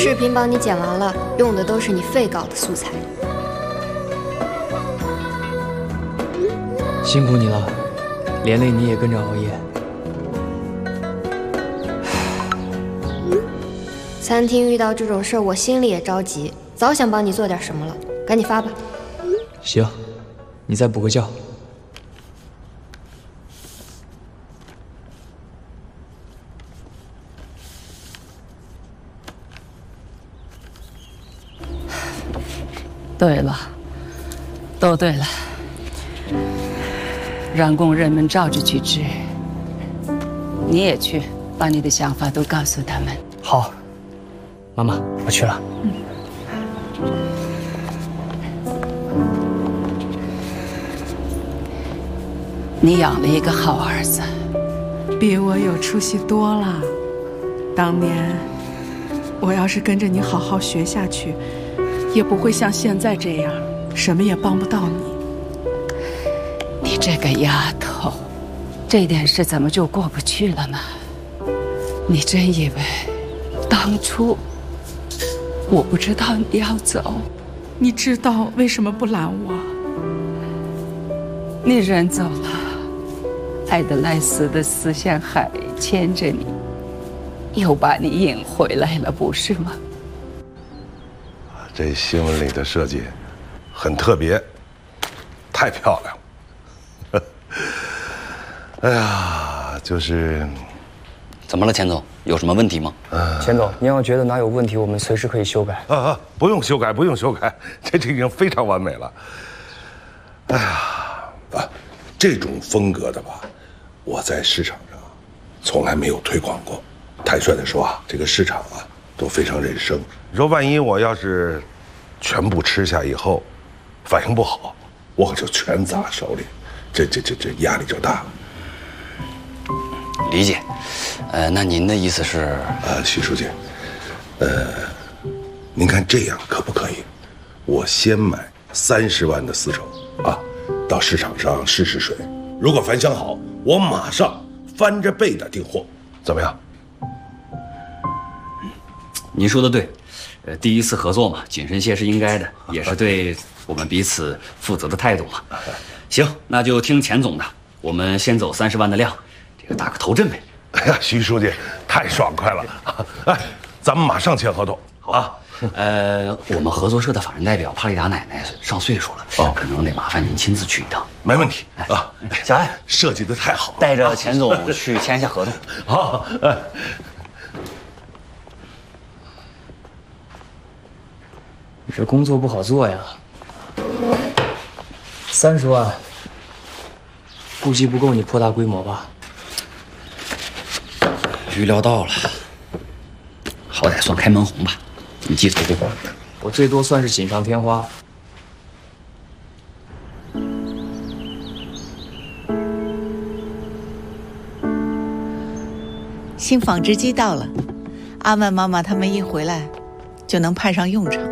视频帮你剪完了，用的都是你废稿的素材。 辛苦你了，连累你也跟着熬夜。 餐厅遇到这种事儿，我心里也着急，早想帮你做点什么了，赶紧发吧。 行，你再补个觉。 对了，都对了，让工人们照着去治。你也去，把你的想法都告诉他们。 好，妈妈，我去了。 你养了一个好儿子， 比我有出息多了。当年我要是跟着你好好学下去，也不会像现在这样，什么也帮不到你。 你这个丫头，这点事怎么就过不去了呢？你真以为当初我不知道你要走？ 你知道为什么不拦我？ 你人走了，爱德莱斯的思想还牵着你，又把你引回来了，不是吗？ 这新闻里的设计很特别，太漂亮了。哎呀，就是怎么了，钱总？有什么问题吗？ 钱总，您要觉得哪有问题，我们随时可以修改。 不用修改，不用修改，这已经非常完美了。哎呀，这种风格的吧，我在市场上从来没有推广过。坦率的说啊，这个市场啊都非常认生。你说万一我要是全部吃下以后，反应不好，我可就全砸手里，这压力就大了。 理解。那您的意思是？ 徐书记，您看这样可不可以？我先买30万的丝绸啊，到市场上试试水。如果反响好，我马上翻着倍的订货，怎么样？ 您说的对，第一次合作嘛，谨慎些是应该的，也是对我们彼此负责的态度嘛。行，那就听钱总的，我们先走30万的量，这个打个头阵呗。 哎呀，徐书记太爽快了！哎，咱们马上签合同啊！ 我们合作社的法人代表帕丽达奶奶上岁数了，可能得麻烦您亲自去一趟。 没问题啊！ 小艾设计的太好了， 带着钱总去签一下合同。 好， 你这工作不好做呀。30万，估计不够你扩大规模吧？ 预料到了，好歹算开门红吧。你记住这个， 我最多算是锦上添花。 新纺织机到了，阿曼妈妈他们一回来，就能派上用场。